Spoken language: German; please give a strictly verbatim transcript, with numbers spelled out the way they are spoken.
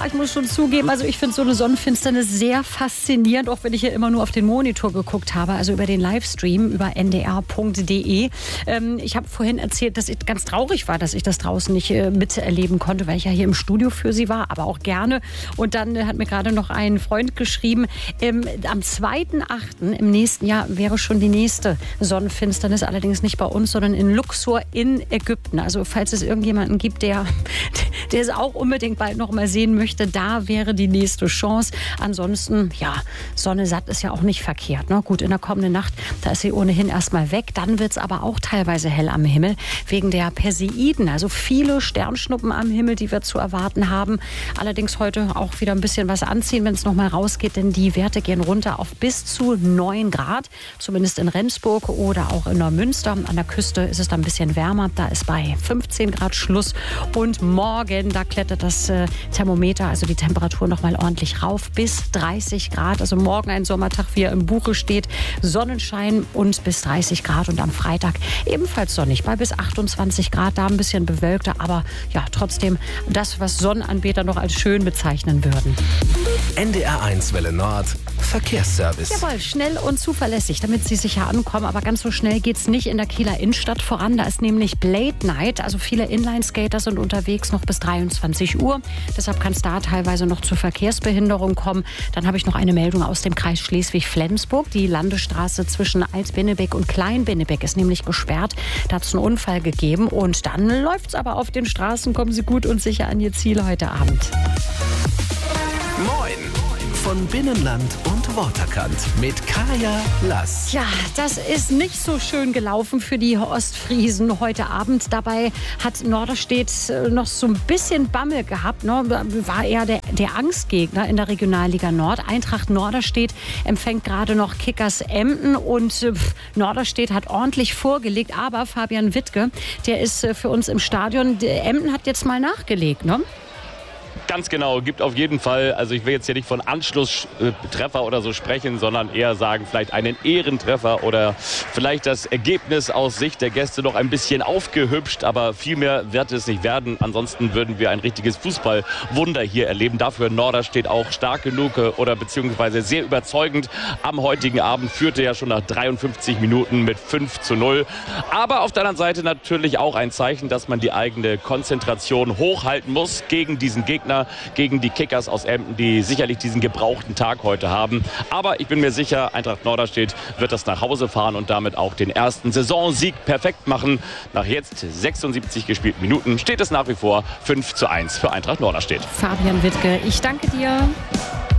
ich muss schon zugeben, also ich finde so eine Sonnenfinsternis sehr faszinierend, auch wenn ich ja immer nur auf den Monitor geguckt habe, also über den Livestream, über n d r punkt d e. Ähm, ich habe vorhin erzählt, dass ich ganz traurig war, dass ich das draußen nicht äh, miterleben konnte, weil ich ja hier im Studio für Sie war, aber auch gerne. Und dann äh, hat mir gerade noch ein Freund geschrieben, ähm, am zweiten achten im nächsten Jahr wäre schon die nächste Sonnenfinsternis, allerdings nicht bei uns, sondern in Luxor in Ägypten. Also falls es irgendjemanden gibt, der, der es auch unbedingt bald noch mal sehen möchte, da wäre die nächste Chance. Ansonsten, ja, Sonne satt ist ja auch nicht verkehrt. Ne? Gut, in der kommenden Nacht, da ist sie ohnehin erstmal weg. Dann wird es aber auch teilweise hell am Himmel wegen der Perseiden. Also viele Sternschnuppen am Himmel, die wir zu erwarten haben. Allerdings heute auch wieder ein bisschen was anziehen, wenn es noch mal rausgeht, denn die Werte gehen runter auf bis zu neun Grad. Zumindest in Rendsburg oder auch in Neumünster. An der Küste ist es dann ein bisschen wärmer. Da ist bei fünfzehn Grad Schluss. Und morgen, da klettert das äh, Thermometer, also die Temperatur noch mal ordentlich rauf bis dreißig Grad. Also morgen ein Sommertag, wie er im Buche steht. Sonnenschein und bis dreißig Grad. Und am Freitag ebenfalls sonnig bei bis achtundzwanzig Grad. Da ein bisschen bewölkter, aber ja, trotzdem das, was Sonnenanbeter noch als schön bezeichnen würden. N D R eins Welle Nord, Verkehrsservice. Jawohl, schnell und zuverlässig, damit Sie sicher ankommen. Aber ganz so schnell geht es nicht in der Kieler Innenstadt voran. Da ist nämlich Blade Night. Also viele Inline-Skater sind unterwegs noch bis dreiundzwanzig Uhr. Deshalb kann es da teilweise noch zur Verkehrsbehinderung kommen. Dann habe ich noch eine Meldung aus dem Kreis Schleswig-Flensburg. Die Landesstraße zwischen Alt-Bennebeck und Klein-Bennebeck ist nämlich gesperrt. Da hat es einen Unfall gegeben. Und dann läuft es aber auf den Straßen. Kommen Sie gut und sicher an Ihr Ziel heute Abend. Moin! Von Binnenland und Waterkant mit Kaya Lass. Ja, das ist nicht so schön gelaufen für die Ostfriesen heute Abend. Dabei hat Norderstedt noch so ein bisschen Bammel gehabt. Ne? War eher der, der Angstgegner in der Regionalliga Nord. Eintracht Norderstedt empfängt gerade noch Kickers Emden und äh, Norderstedt hat ordentlich vorgelegt. Aber Fabian Wittke, der ist äh, für uns im Stadion. Der Emden hat jetzt mal nachgelegt, ne? Ganz genau, gibt auf jeden Fall, also ich will jetzt hier nicht von Anschlusstreffer oder so sprechen, sondern eher sagen, vielleicht einen Ehrentreffer oder vielleicht das Ergebnis aus Sicht der Gäste noch ein bisschen aufgehübscht, aber viel mehr wird es nicht werden. Ansonsten würden wir ein richtiges Fußballwunder hier erleben. Dafür Norderstedt auch stark genug oder beziehungsweise sehr überzeugend am heutigen Abend, führte ja schon nach dreiundfünfzig Minuten mit fünf zu null. Aber auf der anderen Seite natürlich auch ein Zeichen, dass man die eigene Konzentration hochhalten muss gegen diesen Gegner, gegen die Kickers aus Emden, die sicherlich diesen gebrauchten Tag heute haben. Aber ich bin mir sicher, Eintracht Norderstedt wird das nach Hause fahren und damit auch den ersten Saisonsieg perfekt machen. Nach jetzt sechsundsiebzig gespielten Minuten steht es nach wie vor fünf zu eins für Eintracht Norderstedt. Fabian Wittke, ich danke dir.